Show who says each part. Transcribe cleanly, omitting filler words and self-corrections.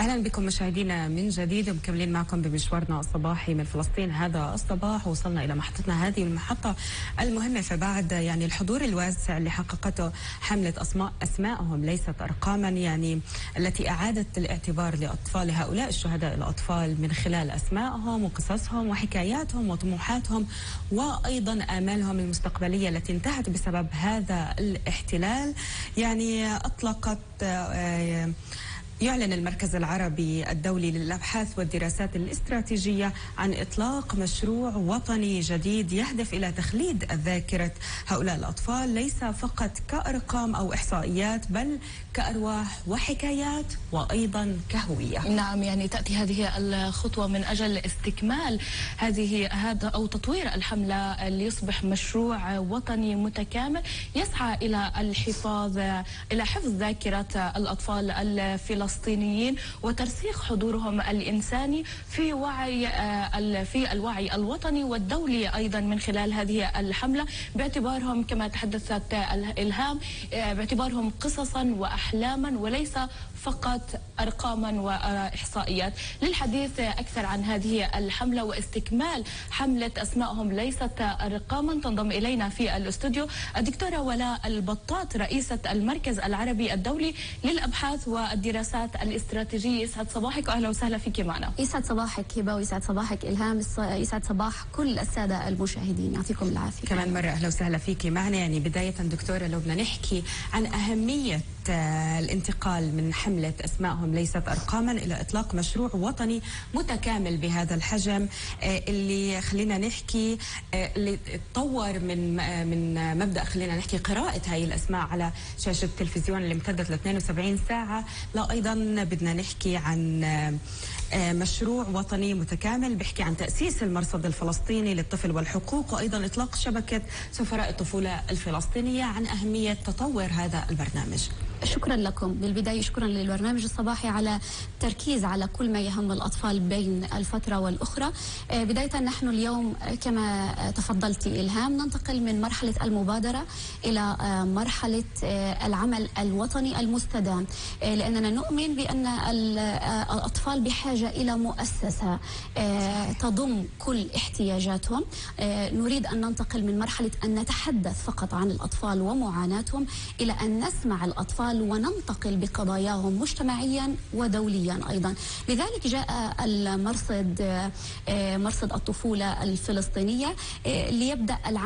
Speaker 1: أهلا بكم مشاهدينا من جديد، ومكملين معكم بمشوارنا الصباحي من فلسطين هذا الصباح. وصلنا إلى محطتنا هذه المحطة المهمة، فبعد الحضور الواسع اللي حققته حملة أسماءهم ليست أرقاما، التي أعادت الاعتبار لأطفال هؤلاء الشهداء الأطفال من خلال أسمائهم وقصصهم وحكاياتهم وطموحاتهم وأيضا آمالهم المستقبلية التي انتهت بسبب هذا الاحتلال. أطلقت يعلن المركز العربي الدولي للأبحاث والدراسات الاستراتيجية عن إطلاق مشروع وطني جديد يهدف إلى تخليد ذاكرة هؤلاء الأطفال، ليس فقط كأرقام أو إحصائيات بل كأرواح وحكايات وأيضا كهوية.
Speaker 2: نعم، تأتي هذه الخطوة من أجل استكمال هذا أو تطوير الحملة ليصبح مشروع وطني متكامل يسعى إلى حفظ ذاكرة الأطفال الفلسطينيين وترسيخ حضورهم الإنساني في الوعي الوطني والدولي أيضا من خلال هذه الحملة، باعتبارهم كما تحدثت إلهام باعتبارهم قصصا وأحلاما وليس فقط أرقاما وإحصائيات. للحديث أكثر عن هذه الحملة واستكمال حملة أسماءهم ليست أرقاما تنضم إلينا في الاستوديو الدكتورة ولاء البطاط، رئيسة المركز العربي الدولي للأبحاث والدراسات الاستراتيجية. يسعد صباحك وأهلا وسهلا فيك معنا.
Speaker 3: يسعد صباحك هبة ويسعد صباحك إلهام، يسعد صباح كل السادة المشاهدين، يعطيكم العافية.
Speaker 1: كمان مرة أهلا وسهلا فيك معنا. بداية دكتورة، لو بدنا نحكي عن أهمية الانتقال من حملة أسماءهم ليست أرقاما إلى إطلاق مشروع وطني متكامل بهذا الحجم، اللي خلينا نحكي اللي تطور من مبدأ خلينا نحكي قراءة هاي الأسماء على شاشة التلفزيون اللي امتدت ل 72 ساعة، لا أيضا بدنا نحكي عن مشروع وطني متكامل بيحكي عن تأسيس المرصد الفلسطيني للطفل والحقوق، وأيضا إطلاق شبكة سفراء الطفولة الفلسطينية. عن أهمية تطور هذا البرنامج.
Speaker 3: شكرا لكم. بالبداية شكرا للبرنامج الصباحي على التركيز على كل ما يهم الأطفال بين الفترة والأخرى. بداية نحن اليوم كما تفضلت إلهام ننتقل من مرحلة المبادرة إلى مرحلة العمل الوطني المستدام، لأننا نؤمن بأن الأطفال بحاجة إلى مؤسسة تضم كل احتياجاتهم. نريد أن ننتقل من مرحلة أن نتحدث فقط عن الأطفال ومعاناتهم إلى أن نسمع الأطفال وننتقل بقضاياهم مجتمعيا ودوليا أيضا. لذلك جاء مرصد الطفولة الفلسطينية ليبدأ